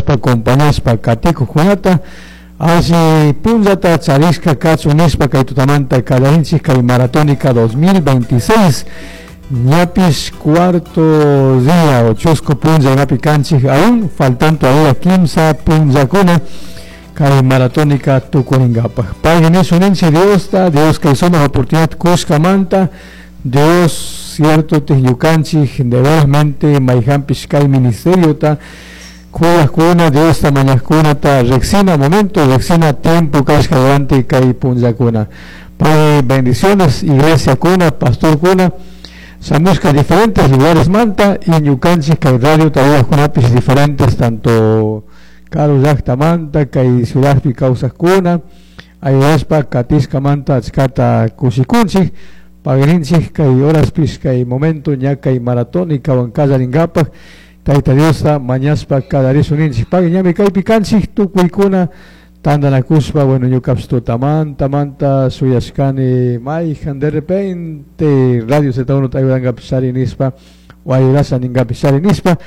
ayudaspa acompañaspa katiku junata así punzata charisca katsunispa kay tutamanta kadarinchik kay maratónica 2026 ñapis cuarto día o chusco punza ñapi canchik aún faltan todavía 15 punzakuna kay maratónica tukuringapa pagin eso nense Dios que somos oportunidad kuskamanta Dios cierto tiyukanchik de veramente maijampis kay ministerio ta kuya kuna Dios ta mañana kuna ta rexina momento rexina tiempo kashka durante kay punzakuna pagin bendiciones iglesia kuna pastor kuna Samusca diferentes lugares manta y ñucanchis kay radio todavía kunapis diferentes tanto Carlos Yachta manta kay ciudadpi causas kuna ayudaspa katisca manta achkata kusikunchik pagrinchik kay horaspis kay momento ña kay maratónica wankallaringapak tayta Diosta mañaspa kadarisunchik pagin ñami kaypi kanchik tukuykuna tandanakuspa bueno ñukapish manta suyashkani mayjan de repente radio Z1 ayudangapish nispa o ayudasa ningapish nispa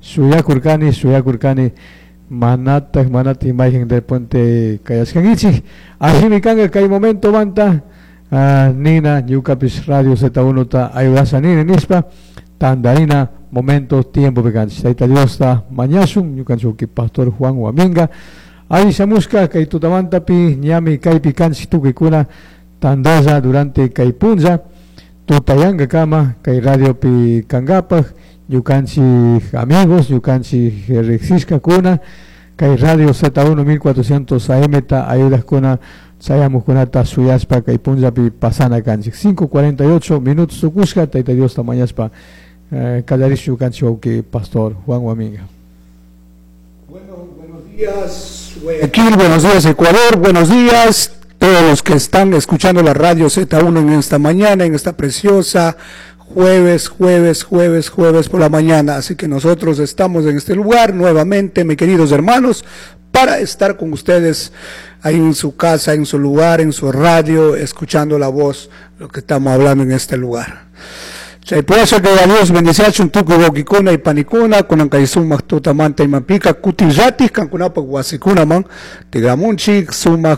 suyakurkani manata mayjan de repente kayashkangichik ashimi kanga kay momento manta nina ñukapish radio Z1 ta ayudasa nina nispa tandarina momento tiempo peganchik tayta Diosta mañasun ñukanchuk pastor Juan Huaminga Ahí samusca kay tutamantapi ñami kaypi kanchik tukuykuna tandaza durante kay punza tutayanga kama kay radiopi kangapak ñukanchik amigos ñukanchik rexisca kuna kay radio Z1 1400 AM ta ayudaskuna sayamuskunata suyaspa kay punzapi pasana kanchik 5:48 minutos tukushka tayta Dios tamañaspa kallarish ñukanchik wawki pastor Juan Huaminga. Buenos días Guayaquil, buenos días Ecuador, buenos días todos los que están escuchando la radio Z1 en esta mañana, en esta preciosa jueves por la mañana, así que nosotros estamos en este lugar nuevamente, mis queridos hermanos, para estar con ustedes ahí en su casa, en su lugar, en su radio, escuchando la voz, lo que estamos hablando en este lugar. Por eso que a Dios bendice un tuco boquicuna y panicuna con ancaizuma tutamanta y mapica cutirratis cancunapa guasicuna man tigramunchi sumac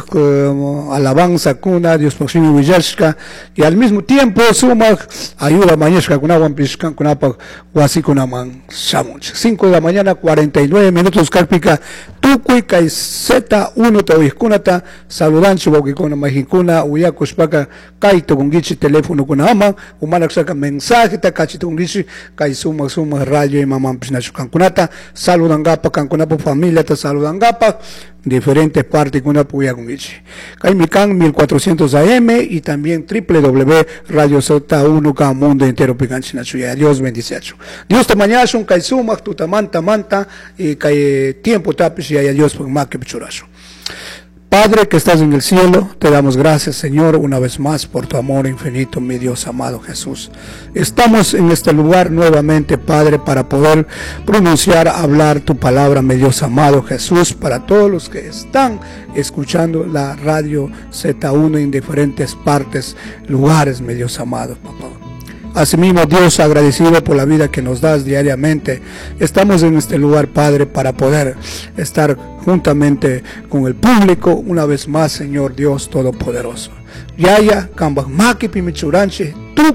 alabanza cuna Dios próximo villashka y al mismo tiempo sumac ayuda mañana con agua piscan con apa guasicuna man shamunch 5 de la mañana 49 minutos carpica tuco y Z1 tawiscunata saludancho boquicuna magicuna uyacushpaca kaito con gichi teléfono con ama humana mensaje ta cachito un dice kai suma radio y mamá pisnacho cankunata saludan gapa cankunapa familia ta saludan gapa diferentes partes con una puya con dice kai mican 1400 AM y también www.radio Z1 ka mundo entero picanchina chuya Dios bendice Dios te mañana un kai suma tu manta y kai tiempo tapis y Dios por más que pichuracho. Padre que estás en el cielo, te damos gracias, Señor, una vez más por tu amor infinito, mi Dios amado Jesús. Estamos en este lugar nuevamente, Padre, para poder pronunciar, hablar tu palabra, mi Dios amado Jesús, para todos los que están escuchando la radio Z1 en diferentes partes, lugares, mi Dios amado, papá. Asimismo, Dios, agradecido por la vida que nos das diariamente, estamos en este lugar, Padre, para poder estar juntamente con el público, una vez más, Señor Dios Todopoderoso. Yaya, Kambak Maki, Pimichuranche,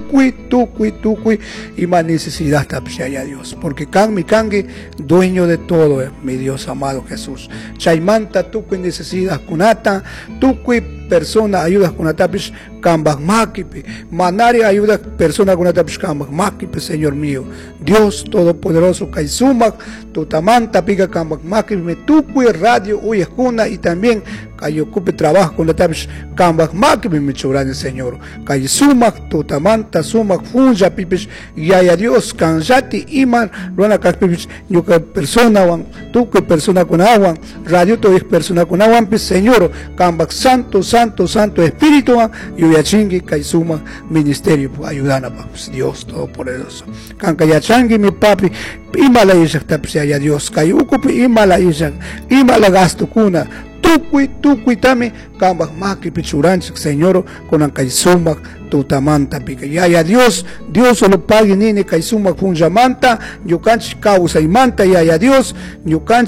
Tukui, y más necesidad tapshaya Dios, porque mi kangi, dueño de todo, mi Dios amado Jesús. Chaimanta, Tukui, necesidad kunata, Tukui, persona, ayudas kunatapish, Kambak Maki, Manari, ayuda persona kunatapish, Kambak Maki, Señor mío. Dios Todopoderoso, Kaisumak, Tutamanta, Pica, Kambak Maki, me Tukui, radio, Uyakuna, y también que ocupe trabajo con la tabish Kambak Maki, mi churane, Señor. Kaisumak, Tutamanta, Sumak, Funja, Pipish, Yaya Dios, Kanjati, Iman, Ruana Kapipish, Yuka persona, Tukui, persona con agua, radio, todo es persona con agua, Señor, Kambak Santo, Espíritu, Yuyachingi, Kaisuma, Ministerio, ayudana, Dios Todopoderoso. Kankayachangi, mi papi, Imala Ishak, Tapsia, Dios, Kayukupi, Imala Ishak, Imala Gastukuna, Tukui tami Kambak Maki Pichuranchik, Señor, con Ankaisumak, Tutamanta Pica. Ya Dios solo pague nini Kaisumak Funjamanta, Yukanchi causa y manta, ya Dios,